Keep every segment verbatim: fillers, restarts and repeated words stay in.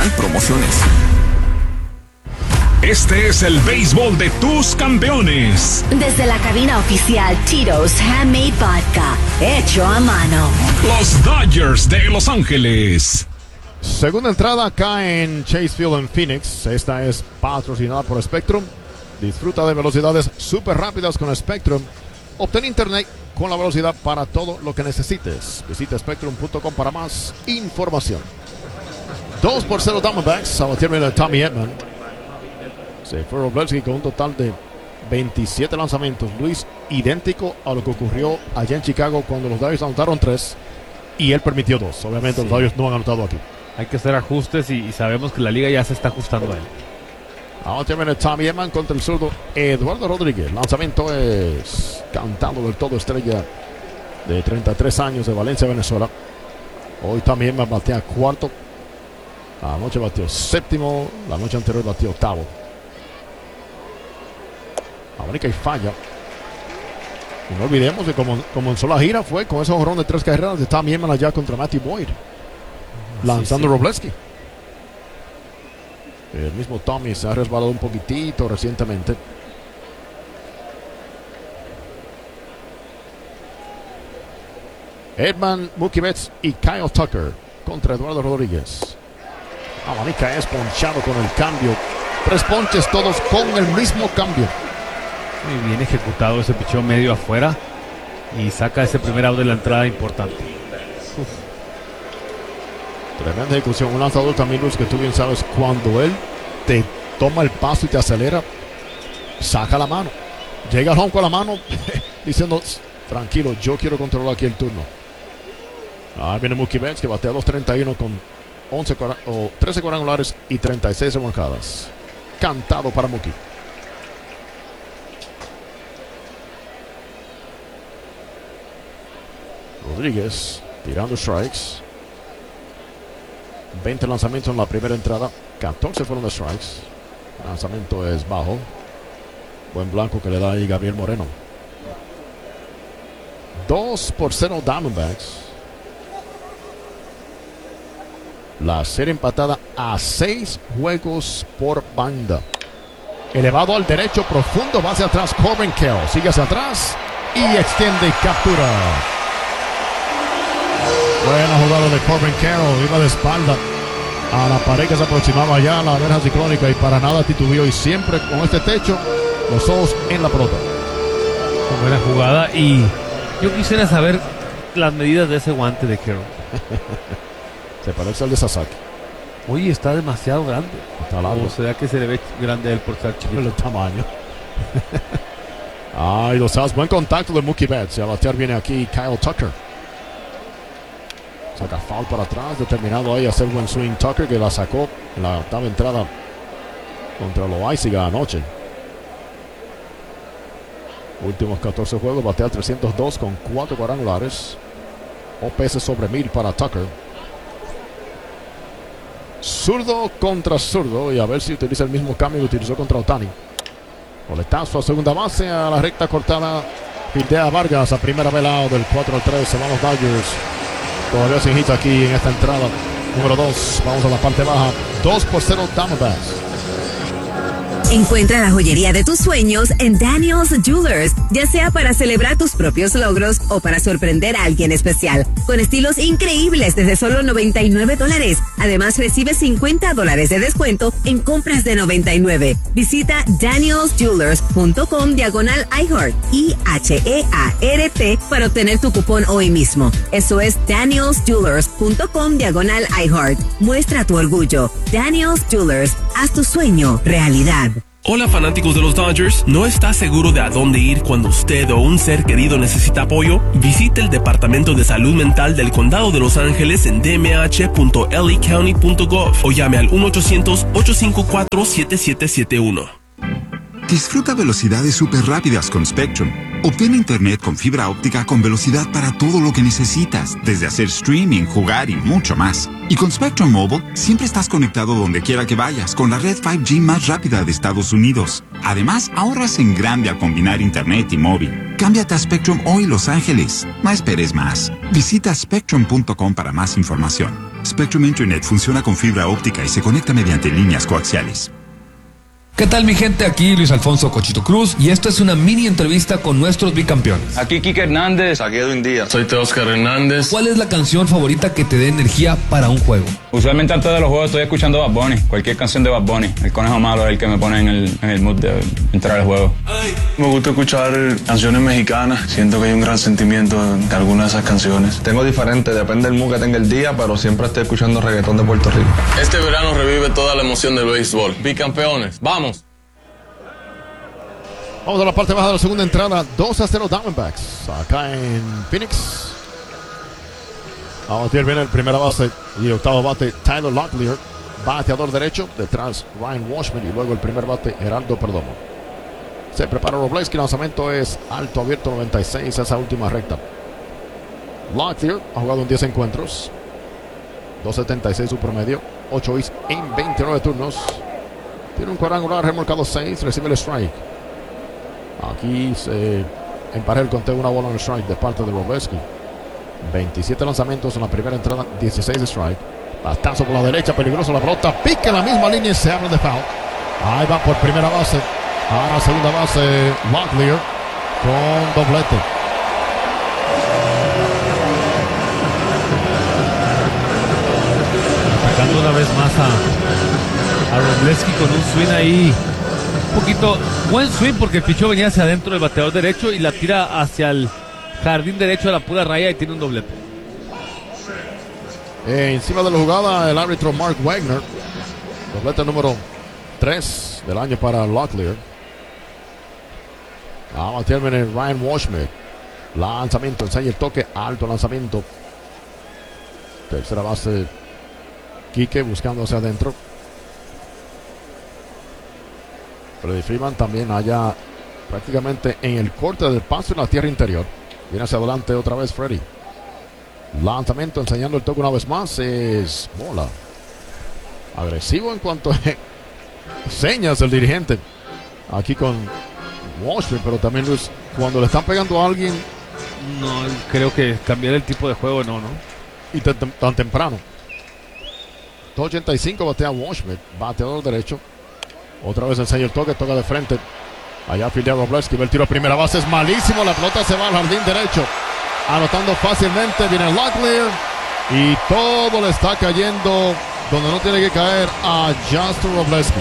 aplican promociones. Este es el béisbol de tus campeones. Desde la cabina oficial Tito's Handmade Vodka, hecho a mano. Los Dodgers de Los Ángeles. Segunda entrada acá en Chase Field en Phoenix. Esta es patrocinada por Spectrum. Disfruta de velocidades súper rápidas con Spectrum. Obtén internet con la velocidad para todo lo que necesites. Visita spectrum punto com para más información. dos por cero Diamondbacks. A batir de Tommy Edman. Se fue Wroblewski con un total de veintisiete lanzamientos. Luis, idéntico a lo que ocurrió allá en Chicago cuando los Dodgers anotaron tres y él permitió dos. Obviamente sí. Los Dodgers no han anotado aquí. Hay que hacer ajustes y, y sabemos que la liga ya se está ajustando a él. Ahora termina Tommy Edman contra el zurdo Eduardo Rodríguez. Lanzamiento es cantado del todo, estrella de treinta y tres años de Valencia, Venezuela. Hoy Tommy Edman batea cuarto. La noche batió séptimo. La noche anterior batió octavo. Abanica y falla. Y no olvidemos que como comenzó la gira fue con ese jonrón de tres carreras de Tommy Edman allá contra Matthew Boyd. Lanzando sí, sí. Wroblewski. El mismo Tommy se ha resbalado un poquitito recientemente. Edman, Mookie Betts y Kyle Tucker contra Eduardo Rodríguez. Abanica es ponchado con el cambio. Tres ponches todos con el mismo cambio. Muy bien ejecutado ese picheo medio afuera y saca ese primer out de la entrada importante. Uf. Tremenda ejecución. Un lanzador también, Luz, que tú bien sabes, cuando él te toma el paso y te acelera, saca la mano. Llega al home con la mano diciendo, tranquilo, yo quiero controlar aquí el turno. Ahí viene Mookie Betts, que batea dos treinta y uno con once, o trece cuadrangulares y treinta y seis remolcadas. Cantado para Mookie. Rodríguez tirando strikes. veinte lanzamientos en la primera entrada. catorce fueron de strikes. El lanzamiento es bajo. Buen blanco que le da ahí Gabriel Moreno. dos por cero Diamondbacks. La serie empatada a seis juegos por banda. Elevado al derecho profundo. Va hacia atrás Corbin Carroll. Sigue hacia atrás y extiende y captura. Buena jugada de Corbin Carroll. Iba de espalda a la pared que se aproximaba ya a la verja ciclónica y para nada titubeó. Y siempre con este techo, los ojos en la pelota. Buena jugada. Y yo quisiera saber las medidas de ese guante de Carroll. Se parece al de Sasaki. Oye, está demasiado grande. Está largo. O sea que se le ve grande a él por ser chiquito. El tamaño. Ay, los As. Buen contacto de Mookie Betts. Y a batear viene aquí Kyle Tucker. Saca foul para atrás, determinado ahí a hacer buen swing Tucker, que la sacó en la octava entrada contra Loaiziga anoche. Últimos catorce juegos, batea trescientos dos con cuatro cuadrangulares. O P S sobre mil para Tucker. Zurdo contra zurdo, y a ver si utiliza el mismo cambio que utilizó contra Ohtani. Boletazo a segunda base, a la recta cortada. Pildea Vargas a primera velada del cuatro a tres. Se van los Dodgers. Todavía sin hit aquí en esta entrada número dos. Vamos a la parte baja. dos por cero Diamondbacks. Encuentra la joyería de tus sueños en Daniel's Jewelers, ya sea para celebrar tus propios logros o para sorprender a alguien especial, con estilos increíbles desde solo noventa y nueve dólares. Además, recibe cincuenta dólares de descuento en compras de noventa y nueve. Visita daniels jewelers punto com diagonal iHeart, I H E A R T, para obtener tu cupón hoy mismo. Eso es daniels jewelers punto com diagonal iHeart. Muestra tu orgullo. Daniel's Jewelers, haz tu sueño realidad. Hola fanáticos de los Dodgers, ¿no está seguro de a dónde ir cuando usted o un ser querido necesita apoyo? Visite el Departamento de Salud Mental del Condado de Los Ángeles en d m h punto l a county punto gov o llame al uno ochocientos, ocho cinco cuatro, siete siete siete uno. Disfruta velocidades súper rápidas con Spectrum. Obtén internet con fibra óptica con velocidad para todo lo que necesitas, desde hacer streaming, jugar y mucho más. Y con Spectrum Mobile, siempre estás conectado donde quiera que vayas con la red cinco G más rápida de Estados Unidos. Además, ahorras en grande al combinar internet y móvil. Cámbiate a Spectrum hoy, Los Ángeles. No esperes más. Visita spectrum punto com para más información. Spectrum Internet funciona con fibra óptica y se conecta mediante líneas coaxiales. ¿Qué tal, mi gente? Aquí Luis Alfonso Cochito Cruz y esto es una mini entrevista con nuestros bicampeones. Aquí Kike Hernández. Aquí Edwin Díaz. Soy Teóscar Hernández. ¿Cuál es la canción favorita que te dé energía para un juego? Usualmente antes de los juegos estoy escuchando Bad Bunny, cualquier canción de Bad Bunny. El Conejo Malo es el que me pone en el, en el mood de entrar al juego. Me gusta escuchar canciones mexicanas. Siento que hay un gran sentimiento en algunas de esas canciones. Tengo diferente, depende del mood que tenga el día, pero siempre estoy escuchando reggaetón de Puerto Rico. Este verano revive toda la emoción del béisbol. Bicampeones, ¡vamos! Vamos a la parte baja de la segunda entrada. dos a cero Diamondbacks. Acá en Phoenix. A batir viene el primera base y octavo bate Tyler Locklear. Bateador derecho. Detrás Ryan Washman. Y luego el primer bate Geraldo Perdomo. Se prepara Robleski. Lanzamiento es alto, abierto, noventa y seis. Esa última recta. Locklear ha jugado en diez encuentros. dos setenta y seis su promedio. ocho hits en veintinueve turnos. Tiene un cuadrangular remolcado seis. Recibe el strike. Aquí se empareja el conteo, una bola en el strike de parte de Robleski. veintisiete lanzamientos en la primera entrada, dieciséis de strike. Batazo por la derecha, peligroso la pelota. Pica en la misma línea y se abre de foul. Ahí va por primera base. Ahora segunda base, Locklear con doblete. Atacando una vez más a, a Robleski con un swing ahí. Un poquito, buen swing porque el pichó venía hacia adentro del bateador derecho y la tira hacia el jardín derecho de la pura raya y tiene un doblete. Eh, encima de la jugada, el árbitro Mark Wagner. Doblete número tres del año para Locklear. Vamos a terminar Ryan Washman. Lanzamiento, enseña el toque, alto lanzamiento. Tercera base, Kike buscando hacia adentro. Freddy Freeman también allá prácticamente en el corte del paso en la tierra interior. Viene hacia adelante otra vez Freddy. Lanzamiento enseñando el toque una vez más. Es bola. Agresivo en cuanto a señas el dirigente. Aquí con Washington, pero también Luis, cuando le están pegando a alguien. No, creo que cambiar el tipo de juego no, ¿no? Y tan, tan temprano. dos ochenta y cinco batea Washington, bateador derecho. Otra vez enseña el toque, toca de frente. Allá fildea Robleski, ve el tiro a primera base, es malísimo. La pelota se va al jardín derecho. Anotando fácilmente, viene Locklear. Y todo le está cayendo donde no tiene que caer a Justin Robleski.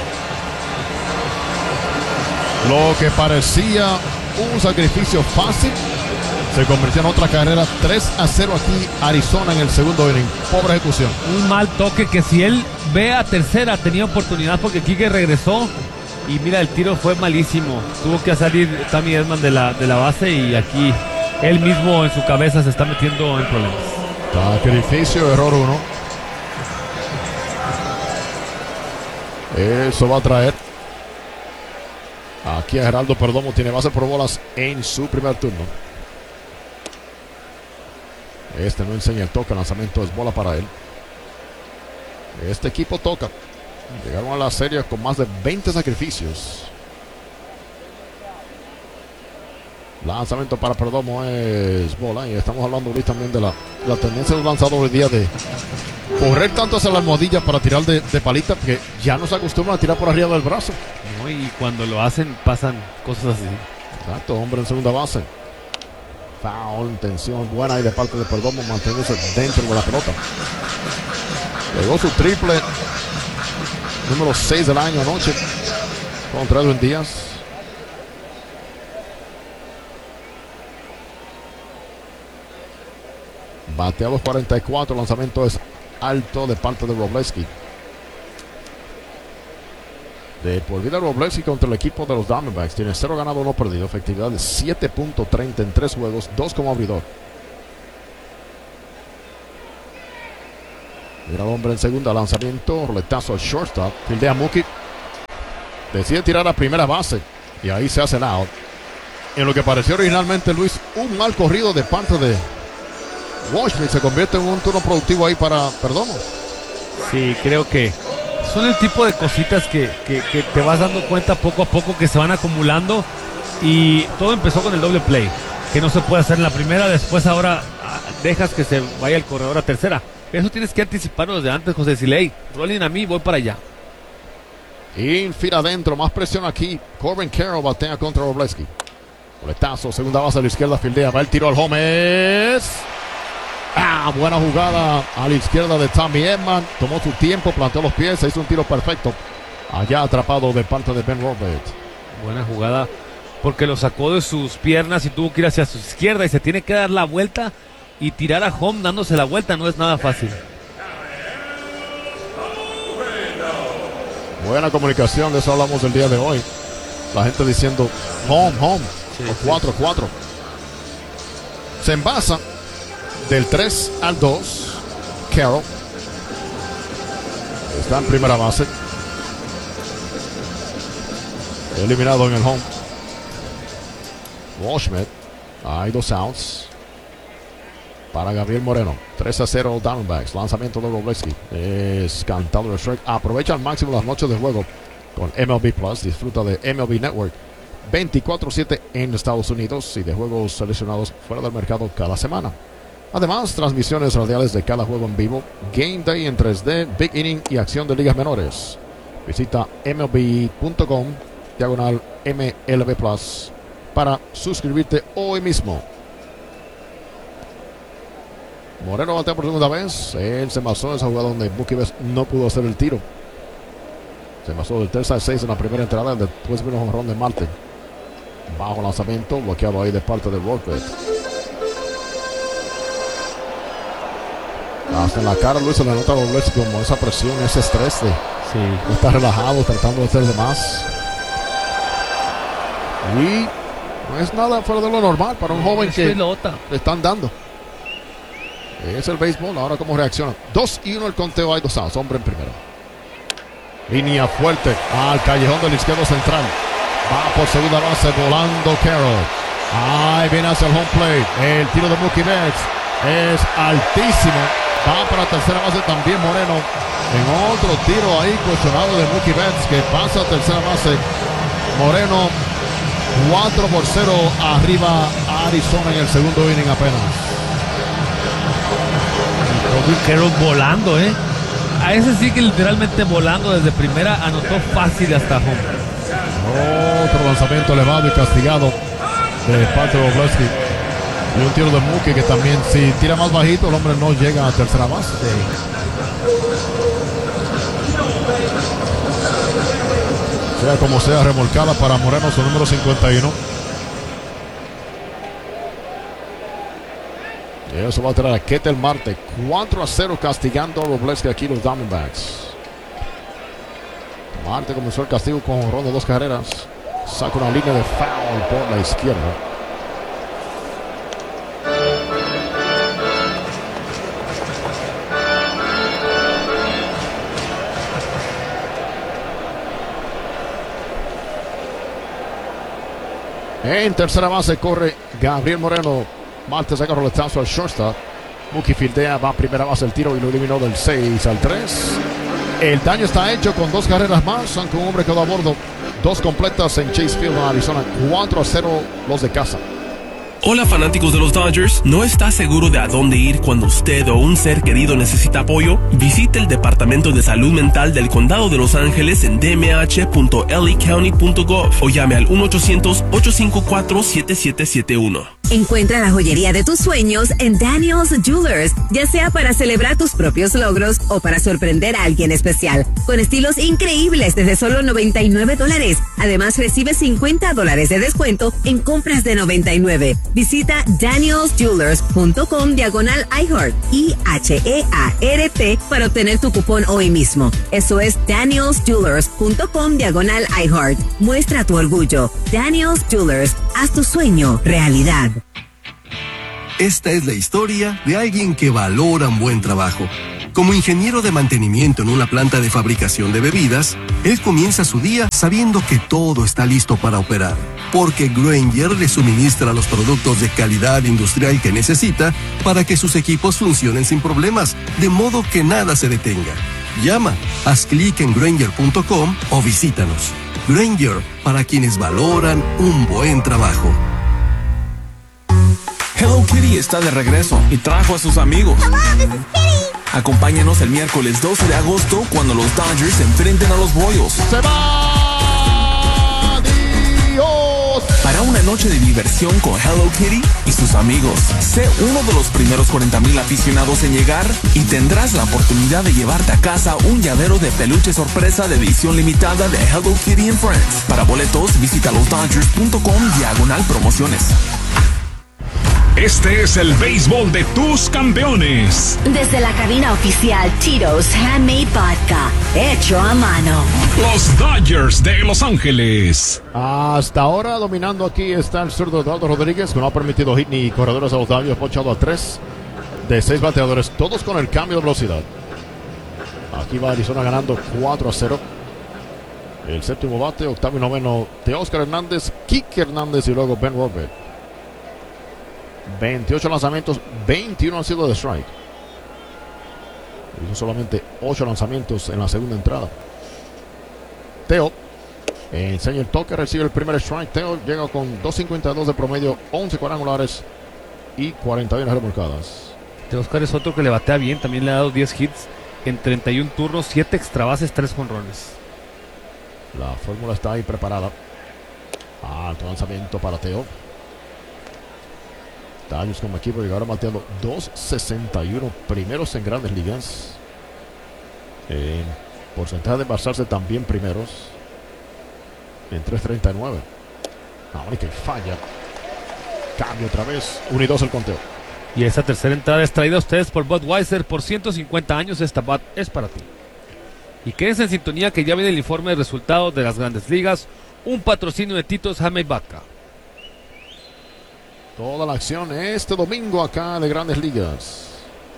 Lo que parecía un sacrificio fácil se convirtió en otra carrera. Tres a cero aquí Arizona en el segundo inning. Pobre ejecución. Un mal toque que si él ve a tercera tenía oportunidad porque Kike regresó y mira, el tiro fue malísimo. Tuvo que salir Tommy Edman de la, de la base y aquí él mismo en su cabeza se está metiendo en problemas. Sacrificio, error uno. Eso va a traer aquí a Geraldo Perdomo. Tiene base por bolas en su primer turno. Este no enseña el toque, el lanzamiento es bola para él. Este equipo toca. Llegaron a la serie con más de veinte sacrificios. Lanzamiento para Perdomo es bola. Y estamos hablando Luis también de la, la tendencia de los lanzadores hoy día de correr tanto hacia la almohadilla para tirar de, de palita, porque ya no se acostumbran a tirar por arriba del brazo. No, y cuando lo hacen pasan cosas así. Exacto, hombre en segunda base. Foul, intención buena ahí de parte de Perdomo, manteniéndose dentro de la pelota. Llegó su triple número seis del año anoche contra Edwin Díaz. Bateados cuarenta y cuatro, lanzamiento es alto de parte de Robleski. De por vida Robleski contra el equipo de los Diamondbacks. Tiene cero ganado, uno perdido. Efectividad de siete punto treinta en tres juegos, dos como abridor. Mira el hombre en segunda, lanzamiento, roletazo al shortstop. Fildea Mookie. Decide tirar a primera base. Y ahí se hace el out. En lo que pareció originalmente, Luis, un mal corrido de parte de Washington. Se convierte en un turno productivo ahí para Perdomo. Sí, creo que son el tipo de cositas que, que, que te vas dando cuenta poco a poco que se van acumulando. Y todo empezó con el doble play, que no se puede hacer en la primera. Después ahora dejas que se vaya el corredor a tercera. Eso tienes que anticiparlo desde antes, José. Si ley, rolling a mí, voy para allá. Infield adentro, más presión aquí. Corbin Carroll batea contra Wroblewski. Boletazo, segunda base a la izquierda, fildea. Va el tiro al home. Es... Ah, buena jugada a la izquierda de Tommy Edman. Tomó su tiempo, planteó los pies, se hizo un tiro perfecto. Allá atrapado de parte de Ben Robert. Buena jugada, porque lo sacó de sus piernas y tuvo que ir hacia su izquierda y se tiene que dar la vuelta y tirar a home dándose la vuelta. No es nada fácil. Buena comunicación, de eso hablamos el día de hoy. La gente diciendo home, home. Sí, cuatro cuatro. Se envasa del tres al dos. Carroll está en primera base. Eliminado en el home. Waldschmidt. Hay dos outs para Gabriel Moreno. tres a cero Diamondbacks. Lanzamiento de Wroblewski. Es cantado de strike. Aprovecha al máximo las noches de juego con M L B Plus. Disfruta de M L B Network veinticuatro siete en Estados Unidos y de juegos seleccionados fuera del mercado cada semana. Además, transmisiones radiales de cada juego en vivo, Game Day en tres D, Big Inning y acción de ligas menores. Visita M L B punto com diagonal M L B Plus para suscribirte hoy mismo. Moreno batea por segunda vez. Él se envasó en esa jugada donde Mookie Betts no pudo hacer el tiro. Se envasó del tres al seis en la primera entrada. Después vino un jonrón de Marte. Bajo lanzamiento, bloqueado ahí de parte de Rockford. Hasta en la cara Luis se le nota a Wroblewski como esa presión, ese estrés de sí. Está relajado, tratando de hacer de más. Y no es nada fuera de lo normal para un joven es que pelota. le están dando. Es el béisbol, ahora cómo reacciona. dos y uno el conteo, hay dos outs, hombre en primero. Línea fuerte al callejón del izquierdo central. Va por segunda base volando Carroll. Ahí viene hacia el home plate. El tiro de Mookie Betts es altísimo. Va para tercera base también Moreno. En otro tiro ahí cuestionado de Mookie Betts que pasa a tercera base. Moreno cuatro por cero arriba a Arizona en el segundo inning apenas. Corbin Carroll volando, ¿eh? A ese sí que literalmente volando desde primera, anotó fácil hasta home. Otro lanzamiento elevado y castigado de parte de Wroblewski. Y un tiro de Mookie que también, si tira más bajito, el hombre no llega a tercera base. Sí. Sea como sea, remolcada para Moreno, su número cincuenta y uno. Y eso va a traer a Ketel Marte. cuatro a cero castigando a Wroblewski aquí los Diamondbacks. Marte comenzó el castigo con un ron de dos carreras. Saca una línea de foul por la izquierda. En tercera base corre Gabriel Moreno. Marte saca roletazo al shortstop. Mookie fildea, va a primera base el tiro y lo eliminó del seis al tres. El daño está hecho con dos carreras más, aunque un hombre quedó a bordo. Dos completas en Chase Field, Arizona. cuatro a cero los de casa. Hola fanáticos de los Dodgers, ¿no está seguro de a dónde ir cuando usted o un ser querido necesita apoyo? Visite el Departamento de Salud Mental del Condado de Los Ángeles en d m h punto l a county punto gov o llame al uno ochocientos, ocho cinco cuatro, siete siete siete uno. Encuentra la joyería de tus sueños en Daniels Jewelers, ya sea para celebrar tus propios logros o para sorprender a alguien especial, con estilos increíbles desde solo noventa y nueve dólares. Además, recibe cincuenta dólares de descuento en compras de noventa y nueve. Visita daniels jewelers punto com diagonal iHeart, I H E A R T, para obtener tu cupón hoy mismo. Eso es daniels jewelers punto com diagonal iHeart. Muestra tu orgullo. Daniels Jewelers, haz tu sueño realidad. Esta es la historia de alguien que valora un buen trabajo. Como ingeniero de mantenimiento en una planta de fabricación de bebidas, él comienza su día sabiendo que todo está listo para operar, porque Grainger le suministra los productos de calidad industrial que necesita para que sus equipos funcionen sin problemas, de modo que nada se detenga. Llama, haz clic en Grainger punto com o visítanos. Grainger, para quienes valoran un buen trabajo. Hello Kitty está de regreso y trajo a sus amigos. Hello, this is Kitty. Acompáñanos el miércoles doce de agosto cuando los Dodgers se enfrenten a los Royals. ¡Se va! ¡Dios! Para una noche de diversión con Hello Kitty y sus amigos. Sé uno de los primeros cuarenta mil aficionados en llegar y tendrás la oportunidad de llevarte a casa un llavero de peluche sorpresa de edición limitada de Hello Kitty and Friends. Para boletos, visita los dodgers punto com diagonal promociones. Este es el béisbol de tus campeones. Desde la cabina oficial Tito's Handmade Vodka, hecho a mano. Los Dodgers de Los Ángeles. Hasta ahora dominando aquí está el zurdo Eduardo Rodríguez, que no ha permitido hit ni corredores a los Dodgers, ponchado a tres de seis bateadores, todos con el cambio de velocidad. Aquí va Arizona ganando cuatro a cero. El séptimo bate, octavo y noveno, Teóscar Hernández, Kike Hernández y luego Ben Robert. veintiocho lanzamientos, veintiuno han sido de strike. Hizo solamente ocho lanzamientos en la segunda entrada. Teo enseña el toque, recibe el primer strike. Teo llega con dos cincuenta y dos de promedio, once cuadrangulares y cuarenta y una remolcadas. Teóscar es otro que le batea bien, también le ha dado diez hits en treinta y un turnos, siete extra bases, tres jonrones. La fórmula está ahí preparada. Alto lanzamiento para Teo. Daños como equipo llegaron bateando dos sesenta y uno, primeros en Grandes Ligas. En porcentaje de basarse también primeros. En tres treinta y nueve. Ahora que falla. Cambio otra vez. uno y dos el conteo. Y esta tercera entrada es traída a ustedes por Budweiser. Por ciento cincuenta años esta Bud es para ti. Y quédense en sintonía que ya viene el informe de resultados de las Grandes Ligas. Un patrocinio de Tito's Handmade Vodka. Toda la acción este domingo acá de Grandes Ligas.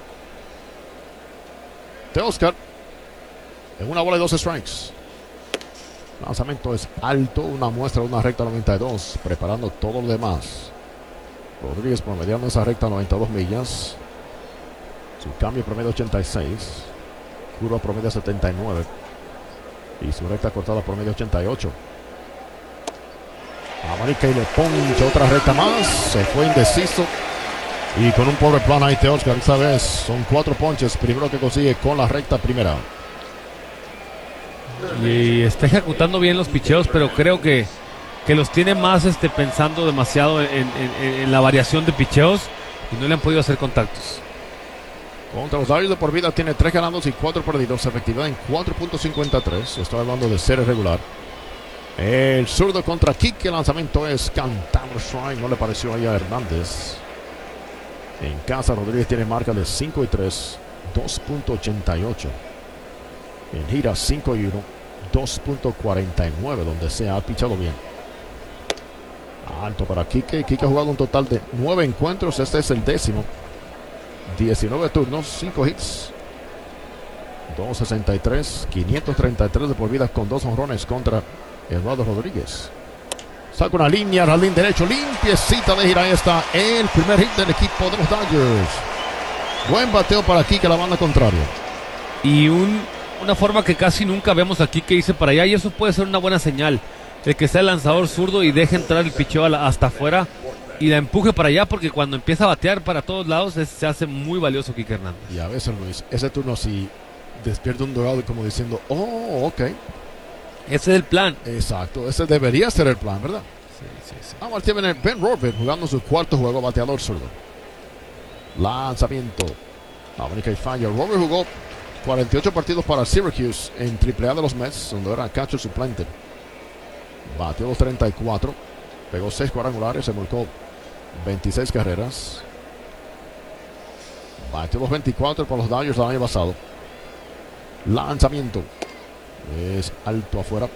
Teóscar en una bola y dos strikes. Lanzamiento es alto, una muestra de una recta noventa y dos, preparando todo lo demás. Rodríguez promediando esa recta noventa y dos millas. Su cambio promedio ochenta y seis. Curva promedio setenta y nueve. Y su recta cortada promedio ochenta y ocho. Amarica y le poncha otra recta más. Se fue indeciso. Y con un pobre plan ahí Teóscar. Esta vez son cuatro ponches. Primero que consigue con la recta primera. Y está ejecutando bien los picheos, pero creo que, que los tiene más este, pensando demasiado en, en, en la variación de picheos. Y no le han podido hacer contactos. Contra los Dodgers de por vida tiene tres ganados y cuatro perdidos. Efectividad en cuatro punto cincuenta y tres. Estoy hablando de serie regular. El zurdo contra Kike. El lanzamiento es cantado strike. No le pareció ahí a Hernández. En casa Rodríguez tiene marca de cinco y tres. dos punto ochenta y ocho. En gira cinco y uno. dos punto cuarenta y nueve. Donde se ha pichado bien. Alto para Kike. Kike ha jugado un total de nueve encuentros. Este es el décimo. diecinueve turnos, cinco hits, dos sesenta y tres, quinientos treinta y tres de por vida con dos honrones contra Eduardo Rodríguez. Saca una línea, jardín derecho, limpiecita de gira. Ahí está el primer hit del equipo de los Dodgers. Buen bateo para aquí que la banda contraria. Y un, una forma que casi nunca vemos aquí que hice para allá, y eso puede ser una buena señal. El que sea el lanzador zurdo y deje entrar el picheo a la, hasta afuera. Y la empuje para allá, porque cuando empieza a batear para todos lados es, se hace muy valioso Kike Hernández. Y a veces, Luis, ese turno sí despierta un dorado como diciendo, oh, ok. Ese es el plan. Exacto, ese debería ser el plan, ¿verdad? Sí, sí, sí. Vamos, tiene Ben Robert jugando su cuarto juego, bateador zurdo. Lanzamiento. América y falla. Robert jugó cuarenta y ocho partidos para Syracuse en triple A de los Mets, donde era catcher suplente. Bateó los treinta y cuatro. Pegó seis cuadrangulares, se volcó veintiséis carreras. Batió los veinticuatro para los Dodgers del año pasado. Lanzamiento. Es alto afuera.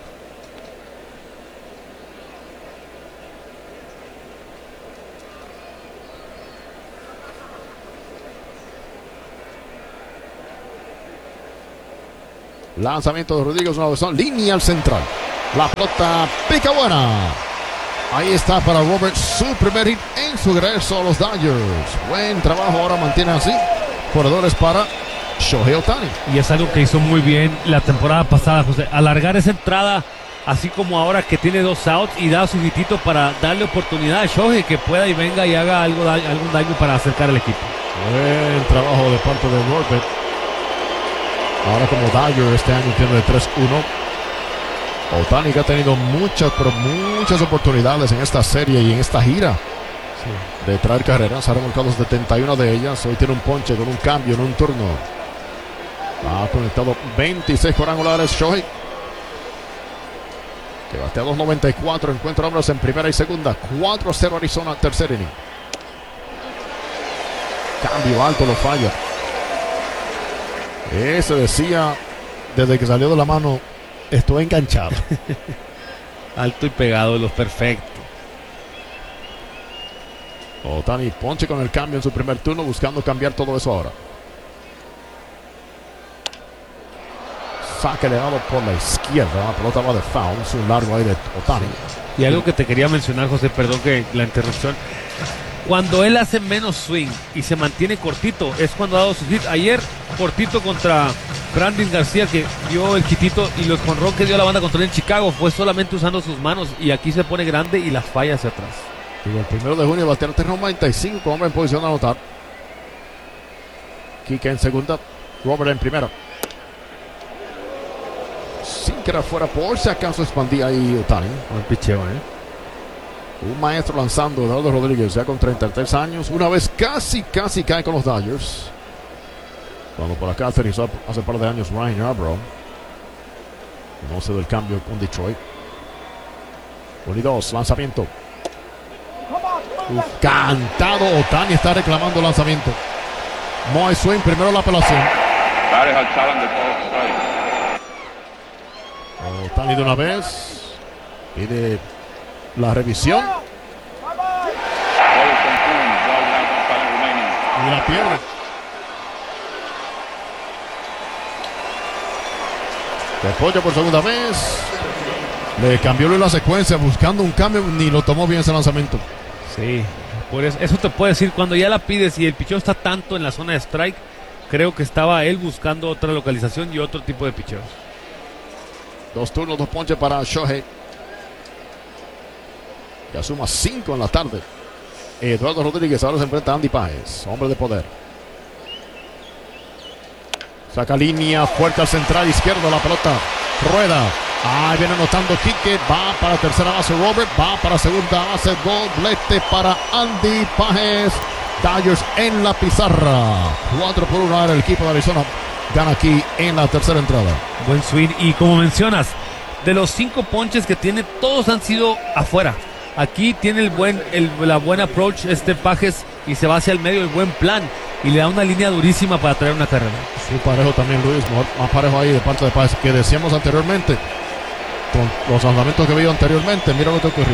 Lanzamiento de Rodríguez, una vez, línea al central. La pelota pica buena. Ahí está para Robert su primer hit en su regreso a los Dodgers. Buen trabajo, ahora mantiene así. Corredores para Shohei Ohtani. Y es algo que hizo muy bien la temporada pasada, José. Alargar esa entrada, así como ahora que tiene dos outs y da su hitito para darle oportunidad a Shohei que pueda y venga y haga algo, algún daño para acercar al equipo. Buen trabajo de parte de Robert. Ahora como Dodger este año tiene de tres uno. Ohtani que ha tenido muchas, pero muchas oportunidades en esta serie y en esta gira sí. de traer carreras. Ha remolcado setenta y una de ellas. Hoy tiene un ponche con un cambio en un turno. Ha conectado veintiséis cuadrangulares Shohei. Que batea dos noventa y cuatro. Encuentra hombres en primera y segunda. cuatro cero Arizona, tercer inning. Cambio alto, lo falla. Ese decía desde que salió de la mano, estoy enganchado. Alto y pegado, lo perfecto. Ohtani ponche con el cambio en su primer turno, buscando cambiar todo eso ahora. Saque elevado por la izquierda, la pelota va de foul, es un largo ahí de Ohtani. Y algo que te quería mencionar, José, perdón que la interrupción. Cuando él hace menos swing y se mantiene cortito, es cuando ha dado su hit. Ayer, cortito contra Brandon García, que dio el hitito, y los jonrón que dio la banda contra él en Chicago fue solamente usando sus manos, y aquí se pone grande y las falla hacia atrás. Y el primero de junio batear noventa y cinco, hombre en posición de anotar. Quique en segunda, Robert en primera. Sin que era fuera, por si acaso expandía ahí Ohtani. Buen picheo, ¿eh? Un maestro lanzando, Eduardo Rodríguez, ya con treinta y tres años. Una vez casi, casi cae con los Dodgers. Cuando por acá aterrizó hace un par de años Ryan Yarbrough. No se dio el cambio con Detroit. uno y dos, lanzamiento. Uf, cantado, Ohtani está reclamando lanzamiento. Moe swing, primero la apelación. Ohtani de una vez. Pide la revisión. Y la pierde. Después por segunda vez. Le cambió la secuencia buscando un cambio. Ni lo tomó bien ese lanzamiento. Sí, por eso, eso te puede decir. Cuando ya la pides y el picheo está tanto en la zona de strike, creo que estaba él buscando otra localización y otro tipo de picheos. Dos turnos, dos ponches para Shohei. Ya suma cinco en la tarde. Eduardo Rodríguez ahora se enfrenta a Andy Páez, hombre de poder. Saca línea fuerte al central izquierdo, la pelota rueda. Ahí viene anotando Quique, va para tercera base Robert, va para segunda base, doblete para Andy Páez. Dodgers en la pizarra. cuatro por uno ahora el equipo de Arizona. Gana aquí en la tercera entrada. Buen swing y como mencionas, de los cinco ponches que tiene, todos han sido afuera. Aquí tiene el buen, el, la buena approach este Páez y se va hacia el medio, el buen plan. Y le da una línea durísima para traer una carrera. Sí, parejo también Luis, más parejo ahí de parte de Páez que decíamos anteriormente. Con los lanzamientos que vio anteriormente, mira lo que ocurrió.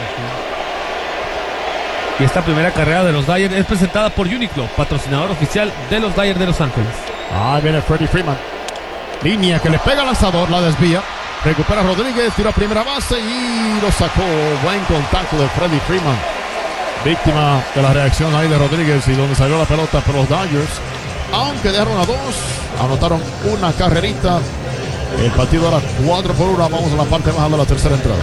Y esta primera carrera de los Dodgers es presentada por Uniqlo, patrocinador oficial de los Dodgers de Los Ángeles. Ahí viene Freddie Freeman. Línea que le pega al lanzador, la desvía. Recupera Rodríguez, tira a primera base y lo sacó. Buen contacto de Freddie Freeman. Víctima de la reacción ahí de Rodríguez y donde salió la pelota por los Dodgers. Aunque dejaron a dos, anotaron una carrerita. El partido ahora cuatro por uno. Vamos a la parte baja de la tercera entrada.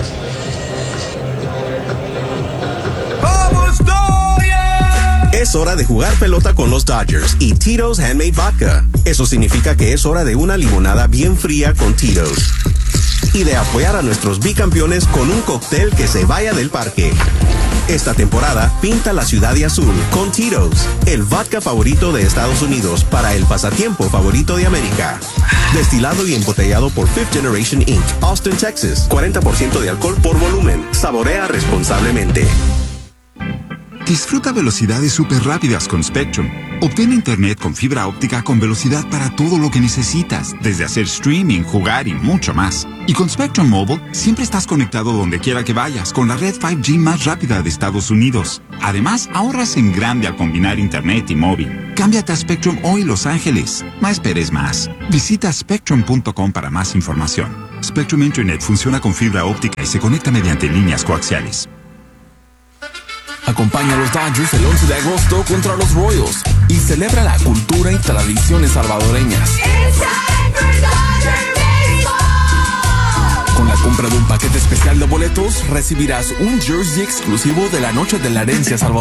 ¡Vamos, Dodgers! Es hora de jugar pelota con los Dodgers y Tito's Handmade Vodka. Eso significa que es hora de una limonada bien fría con Tito's. Y de apoyar a nuestros bicampeones con un cóctel que se vaya del parque. Esta temporada, pinta la ciudad de azul con Tito's, el vodka favorito de Estados Unidos para el pasatiempo favorito de América. Destilado y embotellado por Fifth Generation incorporated, Austin, Texas. cuarenta por ciento de alcohol por volumen. Saborea responsablemente. Disfruta velocidades súper rápidas con Spectrum. Obtén internet con fibra óptica con velocidad para todo lo que necesitas, desde hacer streaming, jugar y mucho más. Y con Spectrum Mobile, siempre estás conectado donde quiera que vayas con la red cinco G más rápida de Estados Unidos. Además, ahorras en grande al combinar internet y móvil. Cámbiate a Spectrum hoy, Los Ángeles. No esperes más. Visita spectrum punto com para más información. Spectrum Internet funciona con fibra óptica y se conecta mediante líneas coaxiales. Acompaña a los Dodgers el once de agosto contra los Royals y celebra la cultura y tradiciones salvadoreñas. Con la compra de un paquete especial de boletos, recibirás un jersey exclusivo de la Noche de la Herencia Salvadoreña.